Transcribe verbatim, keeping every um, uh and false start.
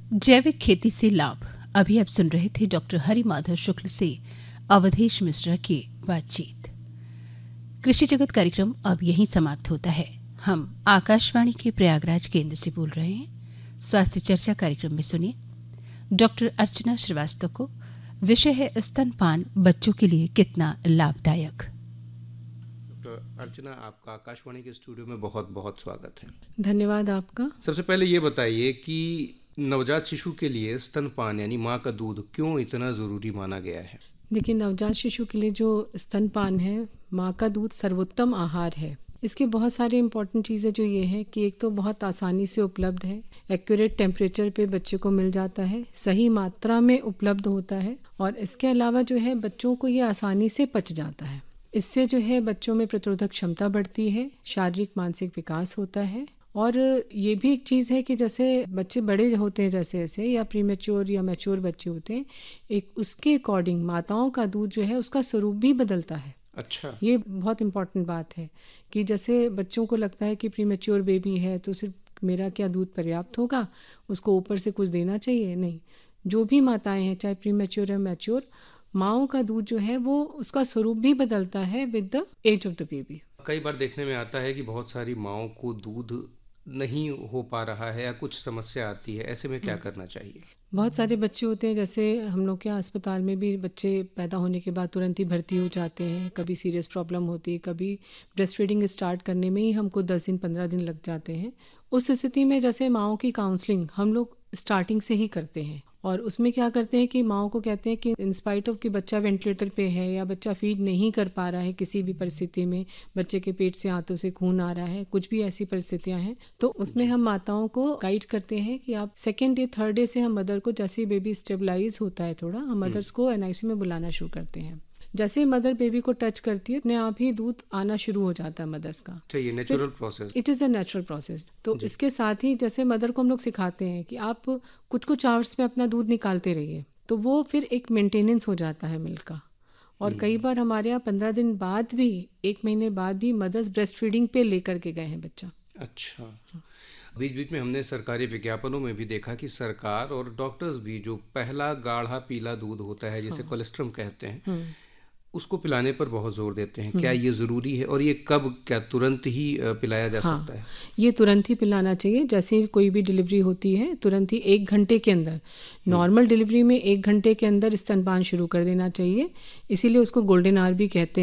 जैविक खेती से लाभ। अभी आप सुन रहे थे डॉक्टर हरि माधव शुक्ल से अवधेश मिश्रा की बातचीत। कृषि जगत कार्यक्रम अब यहीं समाप्त होता है। हम आकाशवाणी के प्रयागराज केंद्र से बोल रहे हैं। स्वास्थ्य चर्चा कार्यक्रम में सुनिए डॉक्टर अर्चना श्रीवास्तव को। विषय है स्तनपान बच्चों के लिए कितना लाभदायक। डॉक्टर अर्चना, आपका आकाशवाणी के स्टूडियो में बहुत बहुत स्वागत है। धन्यवाद आपका। सबसे पहले ये बताइए कि नवजात शिशु के लिए स्तनपान यानी माँ का दूध क्यों इतना ज़रूरी माना गया है? देखिए, नवजात शिशु के लिए जो स्तनपान है, माँ का दूध सर्वोत्तम आहार है। इसके बहुत सारे इंपॉर्टेंट चीज़ें जो ये है कि एक तो बहुत आसानी से उपलब्ध है, एक्यूरेट टेम्परेचर पे बच्चे को मिल जाता है, सही मात्रा में उपलब्ध होता है और इसके अलावा जो है बच्चों को ये आसानी से पच जाता है। इससे जो है बच्चों में प्रतिरोधक क्षमता बढ़ती है, शारीरिक मानसिक विकास होता है। और ये भी एक चीज़ है कि जैसे बच्चे बड़े होते हैं जैसे ऐसे या प्रीमेच्योर या मैच्योर बच्चे होते हैं, एक उसके अकॉर्डिंग माताओं का दूध जो है उसका स्वरूप भी बदलता है। अच्छा, ये बहुत इंपॉर्टेंट बात है कि जैसे बच्चों को लगता है कि प्रीमेच्योर बेबी है तो सिर्फ मेरा क्या दूध पर्याप्त होगा, उसको ऊपर से कुछ देना चाहिए, नहीं। जो भी माताएं हैं चाहे प्रीमेच्योर या मैच्योर, माओं का दूध जो है वो उसका स्वरूप भी बदलता है with the age of the baby. कई बार देखने में आता है कि बहुत सारी माओं को दूध नहीं हो पा रहा है या कुछ समस्या आती है, ऐसे में क्या करना चाहिए? बहुत सारे बच्चे होते हैं, जैसे हम लोग के अस्पताल में भी बच्चे पैदा होने के बाद तुरंत ही भर्ती हो जाते हैं। कभी सीरियस प्रॉब्लम होती है, कभी ब्रेस्ट फीडिंग स्टार्ट करने में ही हमको दस दिन पंद्रह दिन लग जाते हैं। उस स्थिति में जैसे माओं की काउंसलिंग हम लोग स्टार्टिंग से ही करते हैं और उसमें क्या करते हैं कि माओं को कहते हैं कि इंस्पाइट ऑफ कि बच्चा वेंटिलेटर पे है या बच्चा फीड नहीं कर पा रहा है, किसी भी परिस्थिति में बच्चे के पेट से हाथों से खून आ रहा है, कुछ भी ऐसी परिस्थितियां हैं, तो उसमें हम माताओं को गाइड करते हैं कि आप सेकेंड डे थर्ड डे से हम मदर को, जैसे बेबी स्टेबलाइज होता है थोड़ा, हम मदर्स को एनआईसीयू में बुलाना शुरू करते हैं। जैसे मदर बेबी को टच करती है अपने आप ही दूध आना शुरू हो जाता है मदर्स का। ये natural process, it is a natural process. तो इसके साथ ही जैसे मदर को हम लोग सिखाते हैं कि आप कुछ कुछ आवर्स में अपना दूध निकालते रहिए, तो वो फिर एक मेंटेनेंस हो जाता है मिल्क का। और कई बार हमारे यहाँ पंद्रह दिन बाद भी, एक महीने बाद भी मदर्स ब्रेस्ट फीडिंग पे लेकर के गए हैं बच्चा। अच्छा, बीच बीच में हमने सरकारी विज्ञापनों में भी देखा कि सरकार और डॉक्टर्स भी जो पहला गाढ़ा पीला दूध होता है जिसे कोलेस्ट्रम कहते हैं, उसको पिलाने पर बहुत जोर देते हैं। क्या ये ज़रूरी है और ये कब, क्या तुरंत ही पिलाया जा हाँ, सकता है? ये तुरंत ही पिलाना चाहिए। जैसे कोई भी डिलीवरी होती है तुरंत ही एक घंटे के अंदर, नॉर्मल डिलीवरी में एक घंटे के अंदर स्तनपान शुरू कर देना चाहिए। इसीलिए उसको गोल्डन आवर भी कहते हैं।